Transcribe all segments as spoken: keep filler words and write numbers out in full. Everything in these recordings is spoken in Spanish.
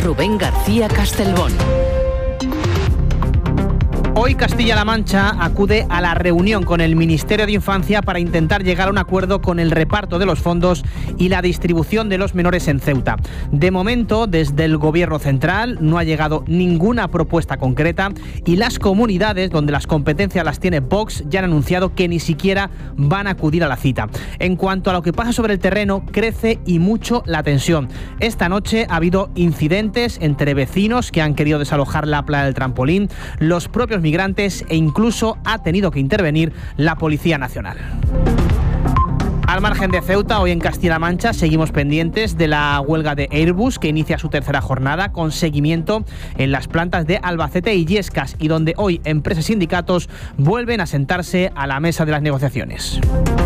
Rubén García Castelbón. Hoy Castilla-La Mancha acude a la reunión con el Ministerio de Infancia para intentar llegar a un acuerdo con el reparto de los fondos y la distribución de los menores en Ceuta. De momento, desde el Gobierno central no ha llegado ninguna propuesta concreta y las comunidades donde las competencias las tiene Vox ya han anunciado que ni siquiera van a acudir a la cita. En cuanto a lo que pasa sobre el terreno, crece y mucho la tensión. Esta noche ha habido incidentes entre vecinos que han querido desalojar la playa del trampolín, los propios migrantes e incluso ha tenido que intervenir la Policía Nacional. Al margen de Ceuta, hoy en Castilla-La Mancha seguimos pendientes de la huelga de Airbus que inicia su tercera jornada con seguimiento en las plantas de Albacete y Illescas y donde hoy empresas y sindicatos vuelven a sentarse a la mesa de las negociaciones.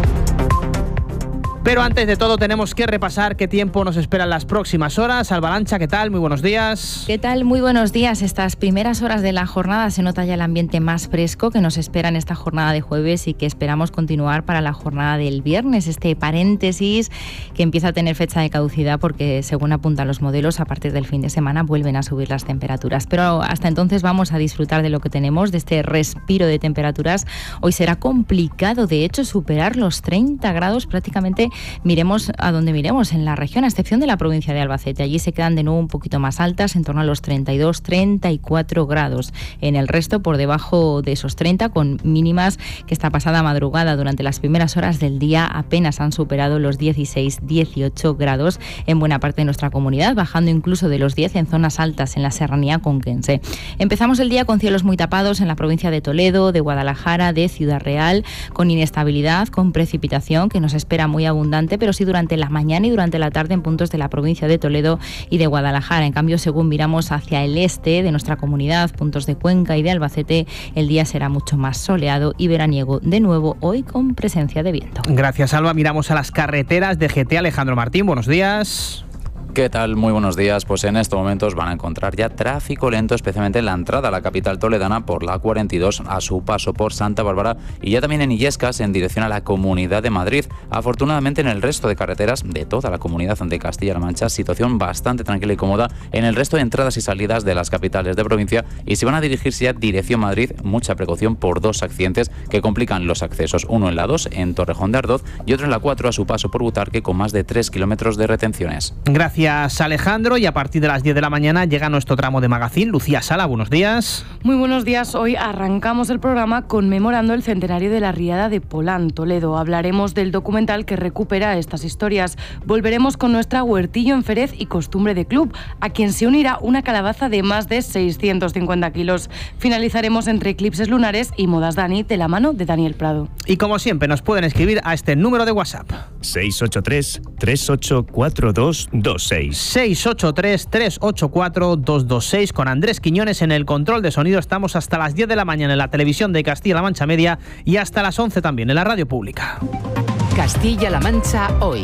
Pero antes de todo tenemos que repasar qué tiempo nos esperan las próximas horas. Alba Lancha, ¿qué tal? Muy buenos días. ¿Qué tal? Muy buenos días. Estas primeras horas de la jornada se nota ya el ambiente más fresco que nos espera en esta jornada de jueves y que esperamos continuar para la jornada del viernes. Este paréntesis que empieza a tener fecha de caducidad porque, según apuntan los modelos, a partir del fin de semana vuelven a subir las temperaturas. Pero hasta entonces vamos a disfrutar de lo que tenemos, de este respiro de temperaturas. Hoy será complicado, de hecho, superar los treinta grados prácticamente. Miremos a donde miremos en la región, a excepción de la provincia de Albacete. Allí se quedan de nuevo un poquito más altas, en torno a los treinta y dos, treinta y cuatro grados. En el resto, por debajo de esos treinta, con mínimas que esta pasada madrugada, durante las primeras horas del día, apenas han superado los dieciséis, dieciocho grados en buena parte de nuestra comunidad, bajando incluso de los diez en zonas altas en la serranía conquense. Empezamos el día con cielos muy tapados en la provincia de Toledo, de Guadalajara, de Ciudad Real, con inestabilidad, con precipitación que nos espera muy abundante, pero sí durante la mañana y durante la tarde en puntos de la provincia de Toledo y de Guadalajara. En cambio, según miramos hacia el este de nuestra comunidad, puntos de Cuenca y de Albacete, el día será mucho más soleado y veraniego de nuevo, hoy con presencia de viento. Gracias, Alba. Miramos a las carreteras de G T. Alejandro Martín, buenos días. ¿Qué tal? Muy buenos días. Pues en estos momentos van a encontrar ya tráfico lento, especialmente en la entrada a la capital toledana por la A cuarenta y dos a su paso por Santa Bárbara y ya también en Illescas en dirección a la Comunidad de Madrid. Afortunadamente en el resto de carreteras de toda la comunidad de Castilla-La Mancha, situación bastante tranquila y cómoda en el resto de entradas y salidas de las capitales de provincia y si van a dirigirse ya dirección Madrid, mucha precaución por dos accidentes que complican los accesos. Uno en la dos en Torrejón de Ardoz y otro en la cuatro a su paso por Butarque con más de tres kilómetros de retenciones. Gracias. Gracias, Alejandro. Y a partir de las diez de la mañana llega nuestro tramo de Magazine. Lucía Sala, buenos días. Muy buenos días. Hoy arrancamos el programa conmemorando el centenario de la riada de Polán, Toledo. Hablaremos del documental que recupera estas historias. Volveremos con nuestra Huertillo en Férez y Costumbre de Club, a quien se unirá una calabaza de más de seiscientos cincuenta kilos. Finalizaremos entre eclipses lunares y modas Dani, de la mano de Daniel Prado. Y como siempre, nos pueden escribir a este número de WhatsApp. seis ocho tres, tres ocho cuatro dos dos seis. seis ocho tres, tres ocho cuatro dos dos seis. Con Andrés Quiñones en el control de sonido. Estamos hasta las diez de la mañana en la televisión de Castilla-La Mancha Media y hasta las once también en la radio pública. Castilla-La Mancha hoy.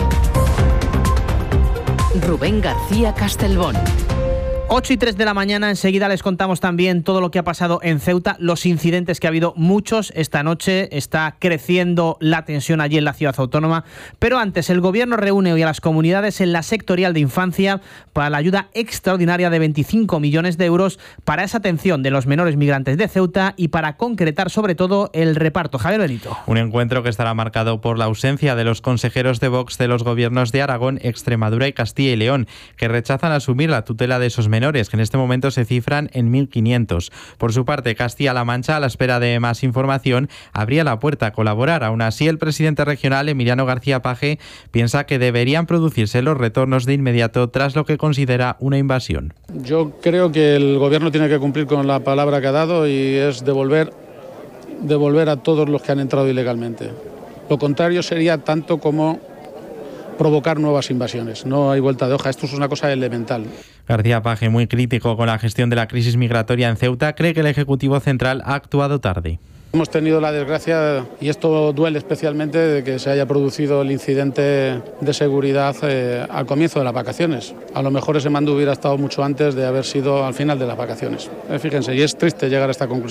Rubén García Castelbón. ocho y tres de la mañana, enseguida les contamos también todo lo que ha pasado en Ceuta, los incidentes que ha habido, muchos esta noche, está creciendo la tensión allí en la ciudad autónoma, pero antes el Gobierno reúne hoy a las comunidades en la sectorial de infancia para la ayuda extraordinaria de veinticinco millones de euros para esa atención de los menores migrantes de Ceuta y para concretar sobre todo el reparto. Javier Benito. Un encuentro que estará marcado por la ausencia de los consejeros de Vox de los gobiernos de Aragón, Extremadura y Castilla y León, que rechazan asumir la tutela de esos menores, que en este momento se cifran en mil quinientos. Por su parte, Castilla-La Mancha, a la espera de más información, abría la puerta a colaborar. Aún así, el presidente regional, Emiliano García Paje, piensa que deberían producirse los retornos de inmediato tras lo que considera una invasión. Yo creo que el Gobierno tiene que cumplir con la palabra que ha dado y es devolver, devolver a todos los que han entrado ilegalmente. Lo contrario sería tanto como provocar nuevas invasiones. No hay vuelta de hoja, esto es una cosa elemental. García Paje, muy crítico con la gestión de la crisis migratoria en Ceuta, cree que el Ejecutivo Central ha actuado tarde. Hemos tenido la desgracia, y esto duele especialmente, de que se haya producido el incidente de seguridad eh, al comienzo de las vacaciones. A lo mejor ese mando hubiera estado mucho antes de haber sido al final de las vacaciones. Eh, fíjense, y es triste llegar a esta conclusión.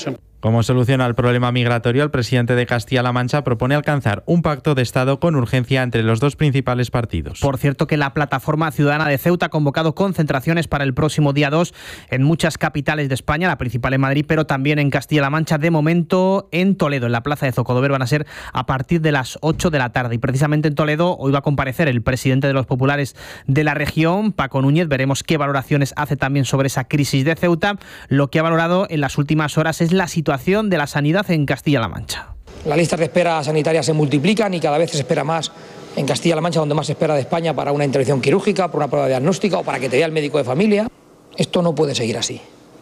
Como solución al problema migratorio, el presidente de Castilla-La Mancha propone alcanzar un pacto de Estado con urgencia entre los dos principales partidos. Por cierto, que la Plataforma Ciudadana de Ceuta ha convocado concentraciones para el próximo día dos en muchas capitales de España, la principal en Madrid, pero también en Castilla-La Mancha. De momento, en Toledo, en la plaza de Zocodover, van a ser a partir de las ocho de la tarde. Y precisamente en Toledo hoy va a comparecer el presidente de los populares de la región, Paco Núñez. Veremos qué valoraciones hace también sobre esa crisis de Ceuta. Lo que ha valorado en las últimas horas es la situación de la sanidad en Castilla-La Mancha. Las listas de espera sanitarias se multiplican y cada vez se espera más en Castilla-La Mancha, donde más se espera de España para una intervención quirúrgica, por una prueba diagnóstica o para que te vea el médico de familia. Esto no puede seguir así.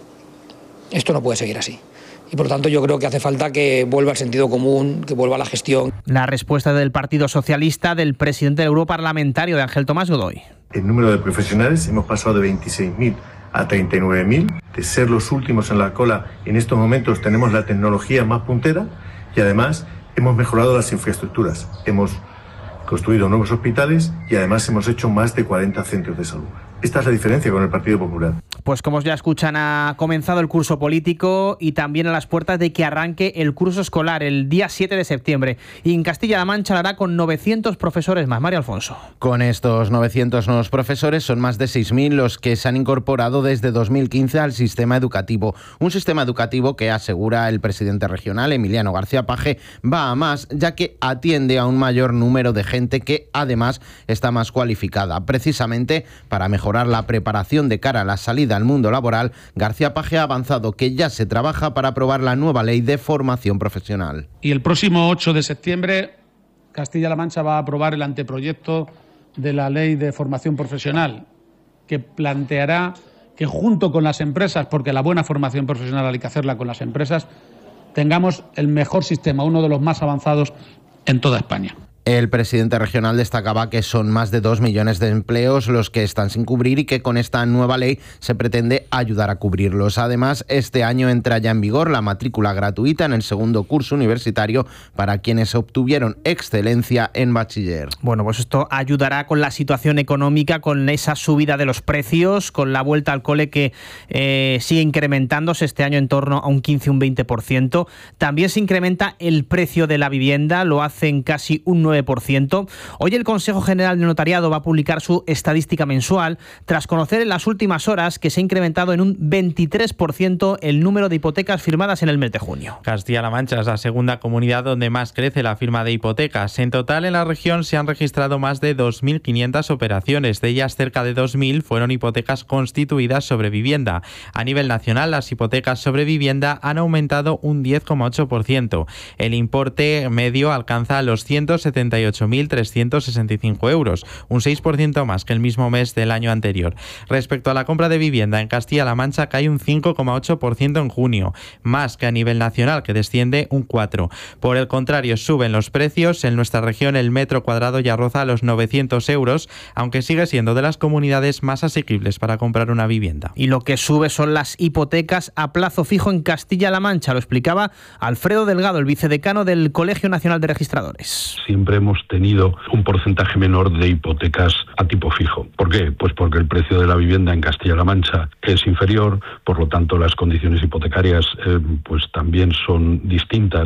Esto no puede seguir así. Y por lo tanto yo creo que hace falta que vuelva el sentido común, que vuelva la gestión. La respuesta del Partido Socialista, del presidente del Grupo Parlamentario, de Ángel Tomás Godoy. El número de profesionales hemos pasado de veintiséis mil a treinta y nueve mil, de ser los últimos en la cola. En estos momentos tenemos la tecnología más puntera y además hemos mejorado las infraestructuras. Hemos construido nuevos hospitales y además hemos hecho más de cuarenta centros de salud. Esta es la diferencia con el Partido Popular. Pues como ya escuchan, ha comenzado el curso político y también a las puertas de que arranque el curso escolar el día siete de septiembre. Y en Castilla-La Mancha lo hará con novecientos profesores más. Mario Alfonso. Con estos novecientos nuevos profesores son más de seis mil los que se han incorporado desde dos mil quince al sistema educativo. Un sistema educativo que, asegura el presidente regional, Emiliano García Paje, va a más, ya que atiende a un mayor número de gente que además está más cualificada. Precisamente para mejorar la preparación de cara a la salida al mundo laboral, García Paje ha avanzado que ya se trabaja para aprobar la nueva ley de formación profesional. Y el próximo ocho de septiembre Castilla-La Mancha va a aprobar el anteproyecto de la ley de formación profesional, que planteará que junto con las empresas, porque la buena formación profesional hay que hacerla con las empresas, tengamos el mejor sistema, uno de los más avanzados en toda España. El presidente regional destacaba que son más de dos millones de empleos los que están sin cubrir y que con esta nueva ley se pretende ayudar a cubrirlos. Además, este año entra ya en vigor la matrícula gratuita en el segundo curso universitario para quienes obtuvieron excelencia en bachiller. Bueno, pues esto ayudará con la situación económica, con esa subida de los precios, con la vuelta al cole que eh, sigue incrementándose este año en torno a un quince, un veinte por ciento. También se incrementa el precio de la vivienda, lo hacen casi un nueve por ciento. Hoy el Consejo General de Notariado va a publicar su estadística mensual tras conocer en las últimas horas que se ha incrementado en un veintitrés por ciento el número de hipotecas firmadas en el mes de junio. Castilla-La Mancha es la segunda comunidad donde más crece la firma de hipotecas. En total en la región se han registrado más de dos mil quinientas operaciones. De ellas cerca de dos mil fueron hipotecas constituidas sobre vivienda. A nivel nacional las hipotecas sobre vivienda han aumentado un diez coma ocho por ciento. El importe medio alcanza los ciento setenta y ocho mil trescientos sesenta y cinco euros, un seis por ciento más que el mismo mes del año anterior. Respecto a la compra de vivienda en Castilla-La Mancha cae un cinco coma ocho por ciento en junio, más que a nivel nacional, que desciende un cuatro por ciento. Por el contrario, suben los precios. En nuestra región el metro cuadrado ya roza los novecientos euros, aunque sigue siendo de las comunidades más asequibles para comprar una vivienda. Y lo que sube son las hipotecas a plazo fijo en Castilla-La Mancha, lo explicaba Alfredo Delgado, el vicedecano del Colegio Nacional de Registradores. Siempre hemos tenido un porcentaje menor de hipotecas a tipo fijo. ¿Por qué? Pues porque el precio de la vivienda en Castilla-La Mancha es inferior, por lo tanto las condiciones hipotecarias eh, pues también son distintas.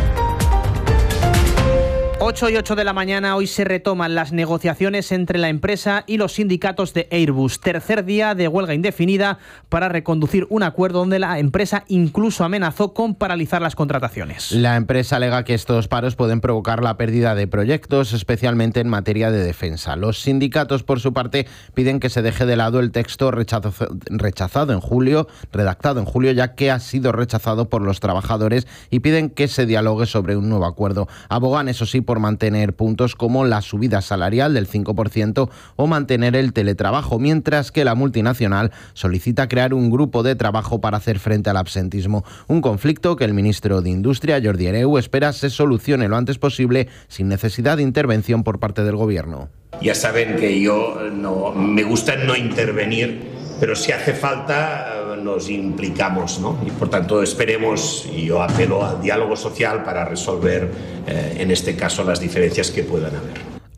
ocho y ocho de la mañana, hoy se retoman las negociaciones entre la empresa y los sindicatos de Airbus. Tercer día de huelga indefinida para reconducir un acuerdo donde la empresa incluso amenazó con paralizar las contrataciones. La empresa alega que estos paros pueden provocar la pérdida de proyectos, especialmente en materia de defensa. Los sindicatos, por su parte, piden que se deje de lado el texto rechazado en julio, redactado en julio, ya que ha sido rechazado por los trabajadores, y piden que se dialogue sobre un nuevo acuerdo. Abogan, eso sí, por mantener puntos como la subida salarial del cinco por ciento o mantener el teletrabajo, mientras que la multinacional solicita crear un grupo de trabajo para hacer frente al absentismo. Un conflicto que el ministro de Industria, Jordi Hereu, espera se solucione lo antes posible sin necesidad de intervención por parte del Gobierno. Ya saben que yo no me gusta no intervenir, pero si hace falta nos implicamos, ¿no? Y por tanto esperemos, y yo apelo al diálogo social para resolver eh, en este caso las diferencias que puedan haber.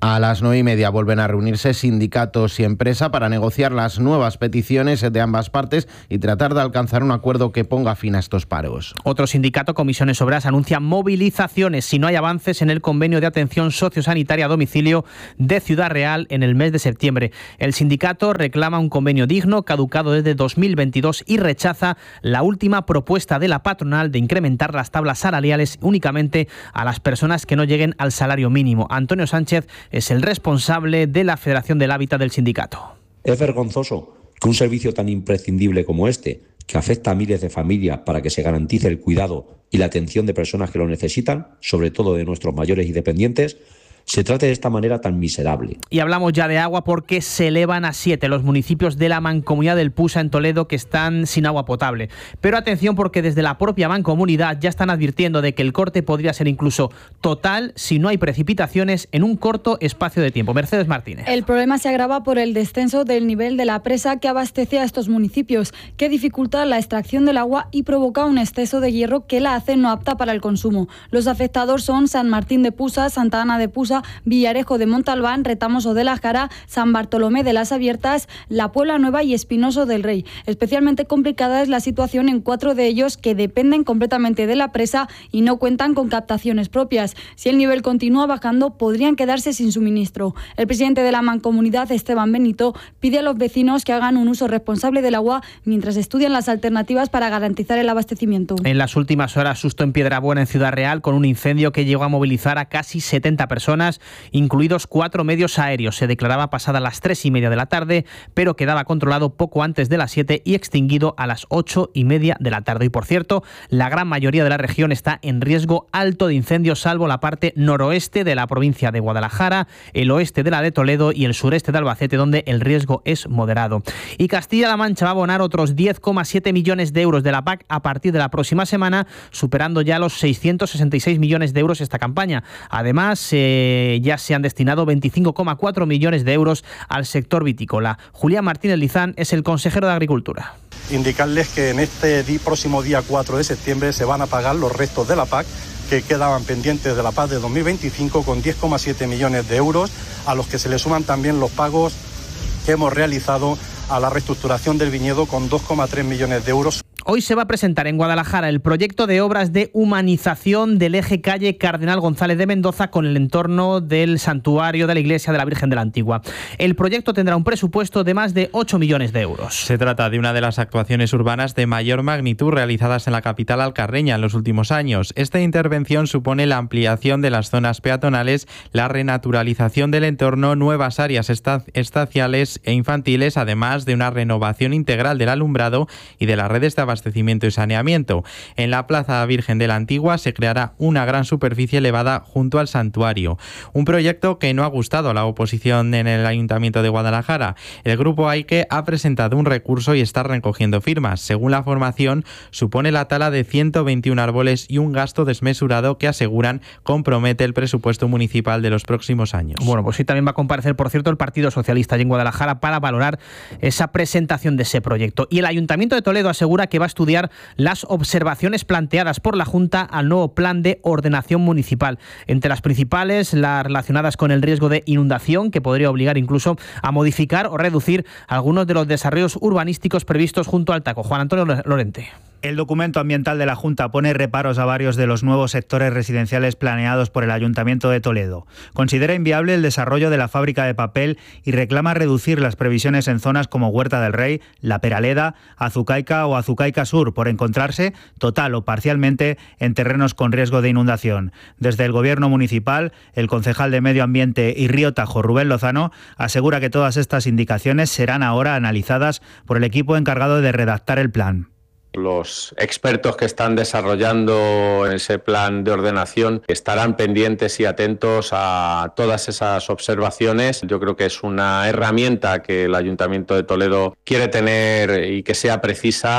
A las nueve y media vuelven a reunirse sindicatos y empresa para negociar las nuevas peticiones de ambas partes y tratar de alcanzar un acuerdo que ponga fin a estos paros. Otro sindicato, Comisiones Obreras, anuncia movilizaciones si no hay avances en el convenio de atención sociosanitaria a domicilio de Ciudad Real en el mes de septiembre. El sindicato reclama un convenio digno, caducado desde dos mil veintidós, y rechaza la última propuesta de la patronal de incrementar las tablas salariales únicamente a las personas que no lleguen al salario mínimo. Antonio Sánchez es el responsable de la Federación del Hábitat del sindicato. Es vergonzoso que un servicio tan imprescindible como este, que afecta a miles de familias para que se garantice el cuidado y la atención de personas que lo necesitan, sobre todo de nuestros mayores y dependientes, se trate de esta manera tan miserable. Y hablamos ya de agua porque se elevan a siete los municipios de la Mancomunidad del Pusa en Toledo que están sin agua potable. Pero atención, porque desde la propia Mancomunidad ya están advirtiendo de que el corte podría ser incluso total si no hay precipitaciones en un corto espacio de tiempo. Mercedes Martínez. El problema se agrava por el descenso del nivel de la presa que abastece a estos municipios, que dificulta la extracción del agua y provoca un exceso de hierro que la hace no apta para el consumo. Los afectados son San Martín de Pusa, Santa Ana de Pusa, Villarejo de Montalbán, Retamoso de la Jara, San Bartolomé de las Abiertas, La Puebla Nueva y Espinoso del Rey. Especialmente complicada es la situación en cuatro de ellos que dependen completamente de la presa y no cuentan con captaciones propias. Si el nivel continúa bajando, podrían quedarse sin suministro. El presidente de la Mancomunidad, Esteban Benito, pide a los vecinos que hagan un uso responsable del agua mientras estudian las alternativas para garantizar el abastecimiento. En las últimas horas, susto en Piedrabuena, en Ciudad Real, con un incendio que llegó a movilizar a casi setenta personas, incluidos cuatro medios aéreos. Se declaraba pasada las tres y media de la tarde, pero quedaba controlado poco antes de las siete y extinguido a las ocho y media de la tarde. Y por cierto, la gran mayoría de la región está en riesgo alto de incendios, salvo la parte noroeste de la provincia de Guadalajara, el oeste de la de Toledo y el sureste de Albacete, donde el riesgo es moderado. Y Castilla-La Mancha va a abonar otros diez coma siete millones de euros de la P A C a partir de la próxima semana, superando ya los seiscientos sesenta y seis millones de euros esta campaña. Además, eh, ya se han destinado veinticinco coma cuatro millones de euros al sector vitícola. Julián Martínez Lizán es el consejero de Agricultura. Indicarles que en este di- próximo día cuatro de septiembre se van a pagar los restos de la P A C que quedaban pendientes de la P A C de dos mil veinticinco con diez coma siete millones de euros, a los que se le suman también los pagos que hemos realizado a la reestructuración del viñedo con dos coma tres millones de euros. Hoy se va a presentar en Guadalajara el proyecto de obras de humanización del eje calle Cardenal González de Mendoza con el entorno del santuario de la iglesia de la Virgen de la Antigua. El proyecto tendrá un presupuesto de más de ocho millones de euros. Se trata de una de las actuaciones urbanas de mayor magnitud realizadas en la capital alcarreña en los últimos años. Esta intervención supone la ampliación de las zonas peatonales, la renaturalización del entorno, nuevas áreas estaciales e infantiles, además de una renovación integral del alumbrado y de las redes de abastecimiento abastecimiento y saneamiento. En la Plaza Virgen de la Antigua se creará una gran superficie elevada junto al santuario. Un proyecto que no ha gustado a la oposición en el Ayuntamiento de Guadalajara. El grupo Aike ha presentado un recurso y está recogiendo firmas. Según la formación, supone la tala de ciento veintiún árboles y un gasto desmesurado que aseguran compromete el presupuesto municipal de los próximos años. Bueno, pues sí, también va a comparecer, por cierto, el Partido Socialista allí en Guadalajara para valorar esa presentación de ese proyecto. Y el Ayuntamiento de Toledo asegura que va a estudiar las observaciones planteadas por la Junta al nuevo plan de ordenación municipal. Entre las principales, las relacionadas con el riesgo de inundación, que podría obligar incluso a modificar o reducir algunos de los desarrollos urbanísticos previstos junto al Tajo. Juan Antonio Lorente. El documento ambiental de la Junta pone reparos a varios de los nuevos sectores residenciales planeados por el Ayuntamiento de Toledo. Considera inviable el desarrollo de la fábrica de papel y reclama reducir las previsiones en zonas como Huerta del Rey, La Peraleda, Azucaica o Azucaica Sur, por encontrarse, total o parcialmente, en terrenos con riesgo de inundación. Desde el Gobierno municipal, el concejal de Medio Ambiente y Río Tajo, Rubén Lozano, asegura que todas estas indicaciones serán ahora analizadas por el equipo encargado de redactar el plan. Los expertos que están desarrollando ese plan de ordenación estarán pendientes y atentos a todas esas observaciones. Yo creo que es una herramienta que el Ayuntamiento de Toledo quiere tener y que sea precisa.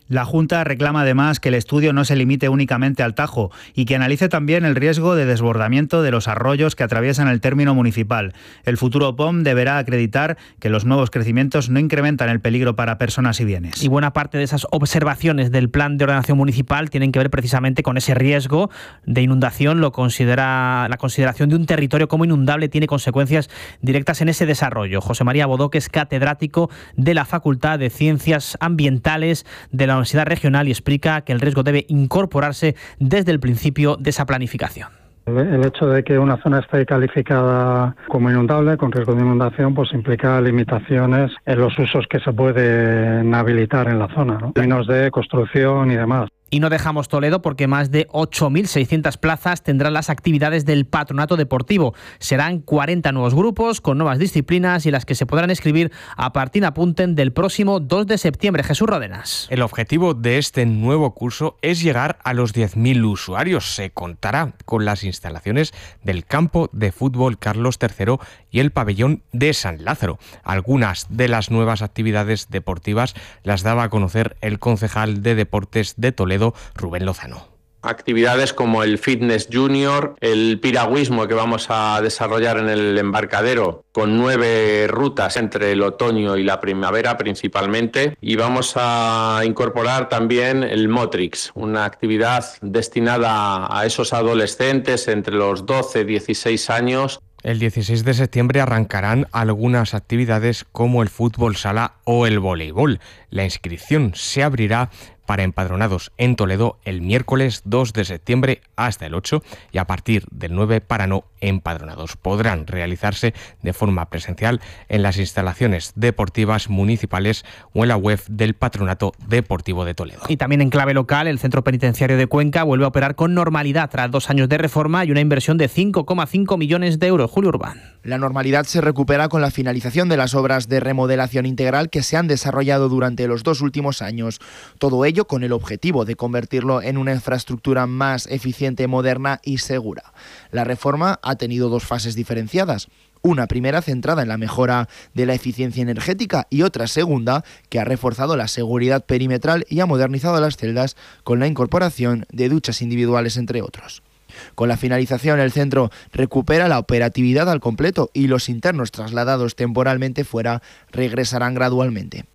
La Junta reclama además que el estudio no se limite únicamente al Tajo y que analice también el riesgo de desbordamiento de los arroyos que atraviesan el término municipal. El futuro P O M deberá acreditar que los nuevos crecimientos no incrementan el peligro para personas y bienes. Y buena parte de esas observaciones del Plan de Ordenación Municipal tienen que ver precisamente con ese riesgo de inundación. Lo considera la consideración de un territorio como inundable tiene consecuencias directas en ese desarrollo. José María Bodó, que es catedrático de la Facultad de Ciencias Ambientales de la Universidad Regional, y explica que el riesgo debe incorporarse desde el principio de esa planificación. El hecho de que una zona esté calificada como inundable, con riesgo de inundación, pues implica limitaciones en los usos que se pueden habilitar en la zona, ¿no? En términos de construcción y demás. Y no dejamos Toledo porque más de ocho mil seiscientas plazas tendrán las actividades del Patronato Deportivo. Serán cuarenta nuevos grupos con nuevas disciplinas y las que se podrán inscribir a partir, apunten, del próximo dos de septiembre. Jesús Rodenas. El objetivo de este nuevo curso es llegar a los diez mil usuarios. Se contará con las instalaciones del campo de fútbol Carlos tercero y el pabellón de San Lázaro. Algunas de las nuevas actividades deportivas las daba a conocer el concejal de Deportes de Toledo, Rubén Lozano. Actividades como el fitness junior, el piragüismo que vamos a desarrollar en el embarcadero, con nueve rutas entre el otoño y la primavera principalmente, y vamos a incorporar también el Motrix, una actividad destinada a esos adolescentes entre los doce y dieciséis años. El dieciséis de septiembre arrancarán algunas actividades como el fútbol sala o el voleibol. La inscripción se abrirá para empadronados en Toledo el miércoles dos de septiembre hasta el ocho, y a partir del nueve para no empadronados. Podrán realizarse de forma presencial en las instalaciones deportivas municipales o en la web del Patronato Deportivo de Toledo. Y también en clave local, el Centro Penitenciario de Cuenca vuelve a operar con normalidad tras dos años de reforma y una inversión de cinco coma cinco millones de euros. Julio Urbán. La normalidad se recupera con la finalización de las obras de remodelación integral que se han desarrollado durante los dos últimos años. Todo ello con el objetivo de convertirlo en una infraestructura más eficiente, moderna y segura. La reforma ha tenido dos fases diferenciadas. Una primera centrada en la mejora de la eficiencia energética y otra segunda que ha reforzado la seguridad perimetral y ha modernizado las celdas con la incorporación de duchas individuales, entre otros. Con la finalización, el centro recupera la operatividad al completo y los internos trasladados temporalmente fuera regresarán gradualmente.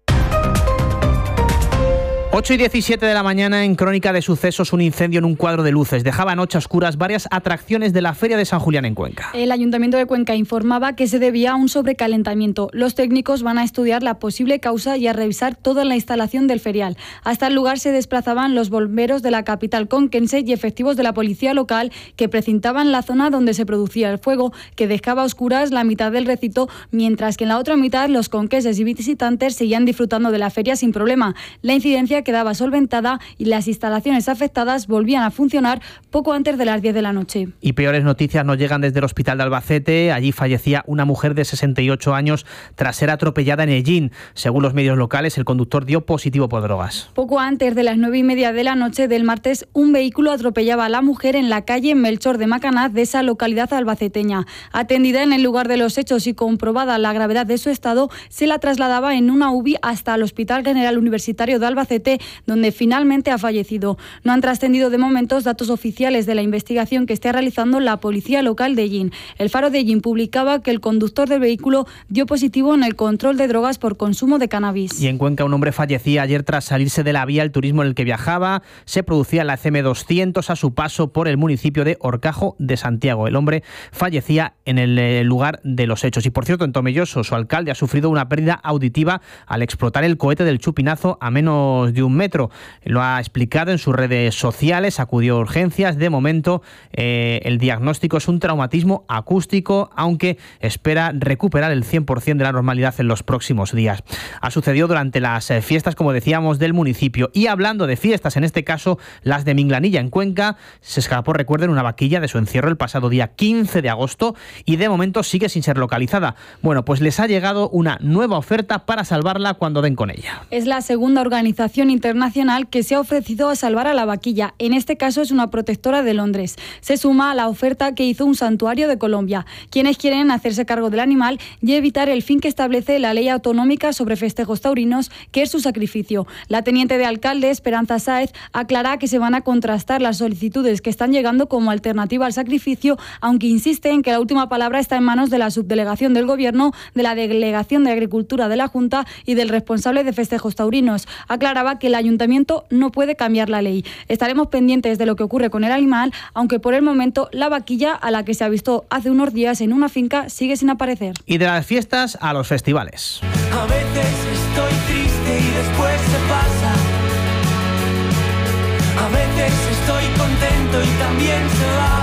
ocho y diecisiete de la mañana, en Crónica de Sucesos, un incendio en un cuadro de luces dejaba a noche oscuras varias atracciones de la Feria de San Julián en Cuenca. El Ayuntamiento de Cuenca informaba que se debía a un sobrecalentamiento. Los técnicos van a estudiar la posible causa y a revisar toda la instalación del ferial. Hasta el lugar se desplazaban los bomberos de la capital conquense y efectivos de la policía local que precintaban la zona donde se producía el fuego, que dejaba a oscuras la mitad del recinto, mientras que en la otra mitad los conquenses y visitantes seguían disfrutando de la feria sin problema. La incidencia quedaba solventada y las instalaciones afectadas volvían a funcionar poco antes de las diez de la noche. Y peores noticias nos llegan desde el hospital de Albacete. Allí fallecía una mujer de sesenta y ocho años tras ser atropellada en Ellín. Según los medios locales, el conductor dio positivo por drogas. Poco antes de las nueve y media de la noche del martes, un vehículo atropellaba a la mujer en la calle Melchor de Macanaz de esa localidad albaceteña. Atendida en el lugar de los hechos y comprobada la gravedad de su estado, se la trasladaba en una U B I hasta el Hospital General Universitario de Albacete, donde finalmente ha fallecido. No han trascendido de momentos datos oficiales de la investigación que está realizando la policía local de Ellín. El Faro de Ellín publicaba que el conductor del vehículo dio positivo en el control de drogas por consumo de cannabis. Y en Cuenca, un hombre fallecía ayer tras salirse de la vía el turismo en el que viajaba. Se producía la C M doscientos a su paso por el municipio de Horcajo de Santiago. El hombre fallecía en el lugar de los hechos. Y por cierto, en Tomelloso, su alcalde ha sufrido una pérdida auditiva al explotar el cohete del Chupinazo a menos de un metro. Lo ha explicado en sus redes sociales, acudió a urgencias. De momento, eh, el diagnóstico es un traumatismo acústico, aunque espera recuperar el cien por ciento de la normalidad en los próximos días. Ha sucedido durante las eh, fiestas, como decíamos, del municipio. Y hablando de fiestas, en este caso las de Minglanilla en Cuenca, se escapó, recuerden, una vaquilla de su encierro el pasado día quince de agosto y de momento sigue sin ser localizada. Bueno, pues les ha llegado una nueva oferta para salvarla cuando den con ella. Es la segunda organización organización internacional que se ha ofrecido a salvar a la vaquilla. En este caso es una protectora de Londres. Se suma a la oferta que hizo un santuario de Colombia, quienes quieren hacerse cargo del animal y evitar el fin que establece la ley autonómica sobre festejos taurinos, que es su sacrificio. La teniente de alcalde, Esperanza Sáez, aclara que se van a contrastar las solicitudes que están llegando como alternativa al sacrificio, aunque insiste en que la última palabra está en manos de la subdelegación del Gobierno, de la Delegación de Agricultura de la Junta y del responsable de festejos taurinos. Aclaraba que el ayuntamiento no puede cambiar la ley. Estaremos pendientes de lo que ocurre con el animal, aunque por el momento la vaquilla, a la que se avistó hace unos días en una finca, sigue sin aparecer. Y de las fiestas a los festivales. A veces estoy triste y después se pasa. A veces estoy contento y también se va.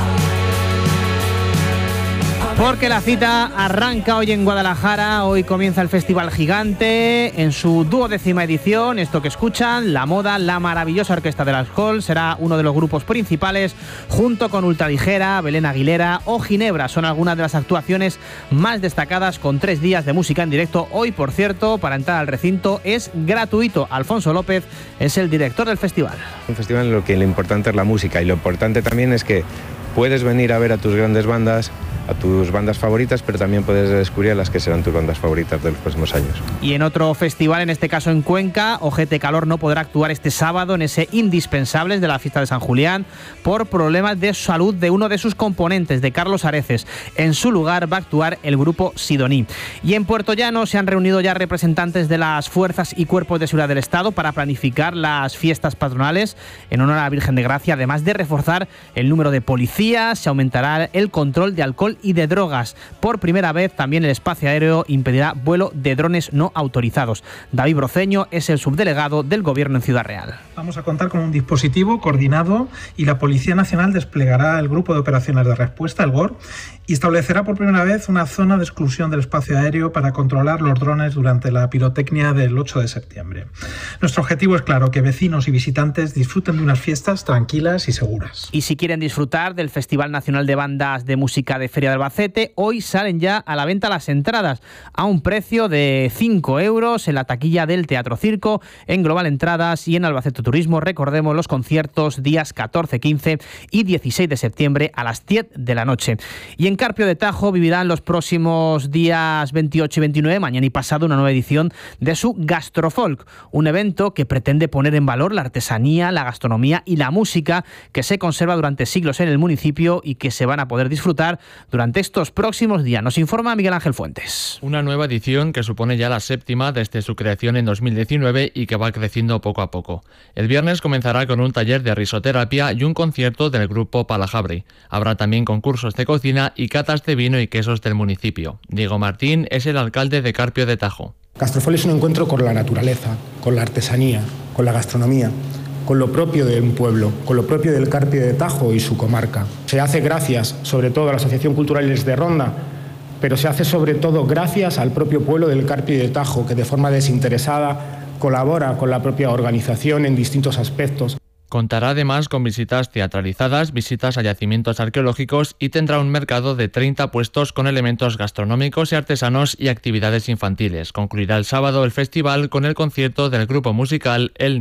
Porque la cita arranca hoy en Guadalajara. Hoy comienza el Festival Gigante en su duodécima edición. Esto que escuchan, La Moda, la maravillosa Orquesta del Alcohol, será uno de los grupos principales, junto con Ultraligera, Belén Aguilera o Ginebra. Son algunas de las actuaciones más destacadas, con tres días de música en directo. Hoy, por cierto, para entrar al recinto es gratuito. Alfonso López es el director del festival. Un festival en lo que lo importante es la música, y lo importante también es que puedes venir a ver a tus grandes bandas, a tus bandas favoritas, pero también puedes descubrir a las que serán tus bandas favoritas de los próximos años. Y en otro festival, en este caso en Cuenca, Ojete Calor no podrá actuar este sábado en ese Indispensables de la fiesta de San Julián por problemas de salud de uno de sus componentes, de Carlos Areces. En su lugar va a actuar el grupo Sidoní. Y en Puerto Llano se han reunido ya representantes de las fuerzas y cuerpos de seguridad del Estado para planificar las fiestas patronales en honor a la Virgen de Gracia. Además de reforzar el número de policías, se aumentará el control de alcohol y de drogas. Por primera vez también el espacio aéreo impedirá vuelo de drones no autorizados. David Broceño es el subdelegado del Gobierno en Ciudad Real. Vamos a contar con un dispositivo coordinado y la Policía Nacional desplegará el Grupo de Operaciones de Respuesta, el G O R, y establecerá por primera vez una zona de exclusión del espacio aéreo para controlar los drones durante la pirotecnia del ocho de septiembre. Nuestro objetivo es claro, que vecinos y visitantes disfruten de unas fiestas tranquilas y seguras. Y si quieren disfrutar del Festival Nacional de Bandas de Música de Feria de Albacete, hoy salen ya a la venta las entradas a un precio de cinco euros en la taquilla del Teatro Circo, en Global Entradas y en Albacete Turismo. Recordemos los conciertos días catorce, quince y dieciséis de septiembre a las diez de la noche. Y en Carpio de Tajo vivirán los próximos días veintiocho y veintinueve, mañana y pasado, una nueva edición de su Gastrofolk, un evento que pretende poner en valor la artesanía, la gastronomía y la música que se conserva durante siglos en el municipio y que se van a poder disfrutar durante estos próximos días. Nos informa Miguel Ángel Fuentes. Una nueva edición que supone ya la séptima desde su creación en dos mil diecinueve y que va creciendo poco a poco. El viernes comenzará con un taller de risoterapia y un concierto del grupo Palajabri. Habrá también concursos de cocina y catas de vino y quesos del municipio. Diego Martín es el alcalde de Carpio de Tajo. Gastrofolk es un encuentro con la naturaleza, con la artesanía, con la gastronomía, con lo propio de un pueblo, con lo propio del Carpio de Tajo y su comarca. Se hace gracias, sobre todo, a la Asociación Culturales de Ronda, pero se hace sobre todo gracias al propio pueblo del Carpio de Tajo, que de forma desinteresada colabora con la propia organización en distintos aspectos. Contará además con visitas teatralizadas, visitas a yacimientos arqueológicos y tendrá un mercado de treinta puestos con elementos gastronómicos y artesanos y actividades infantiles. Concluirá el sábado el festival con el concierto del grupo musical El